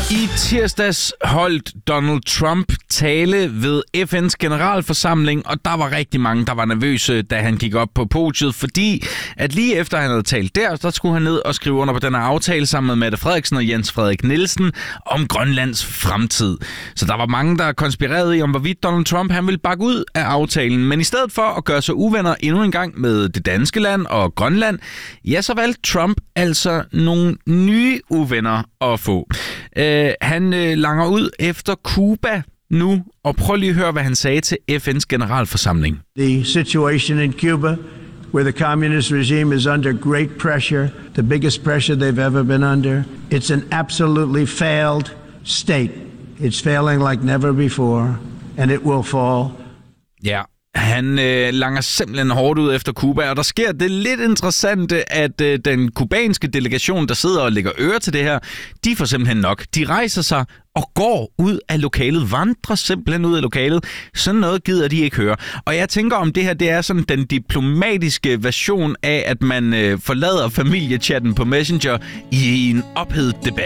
I tirsdags holdt Donald Trump tale ved FN's generalforsamling, og der var rigtig mange, der var nervøse, da han gik op på podiet, fordi at lige efter han havde talt der skulle han ned og skrive under på den her aftale sammen med Mette Frederiksen og Jens Frederik Nielsen om Grønlands fremtid. Så der var mange, der konspirerede i, om hvorvidt Donald Trump han ville bakke ud af aftalen, men i stedet for at gøre sig uvenner endnu en gang med det danske land og Grønland, ja, så valgte Trump altså nogle nye uvenner at få. Han langer ud efter Cuba nu, og prøv lige at høre, hvad han sagde til FN's generalforsamling. The situation in Cuba, where the communist regime is under great pressure, the biggest pressure they've ever been under. It's an absolutely failed state. It's failing like never before, and it will fall. Ja. Han langer simpelthen hårdt ud efter Cuba, og der sker det lidt interessante, at den kubanske delegation, der sidder og lægger øre til det her, de får simpelthen nok. De rejser sig og går ud af lokalet, vandrer simpelthen ud af lokalet. Sådan noget gider de ikke høre. Og jeg tænker, om det her det er sådan den diplomatiske version af, at man forlader familiechatten på Messenger i en ophedet debat.